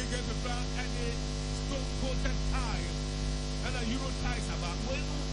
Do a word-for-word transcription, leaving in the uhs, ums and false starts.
against the ground and a stone coated tile and a Euro ties about.